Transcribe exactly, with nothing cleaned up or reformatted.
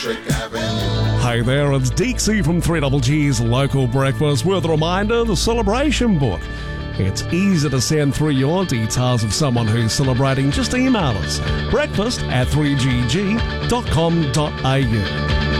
Patrick Avenue. Hey there, it's Deeksy from three G's Local Breakfast with a reminder, the celebration book. It's easy to send through your details of someone who's celebrating. Just email us, breakfast at three g g dot com dot a u.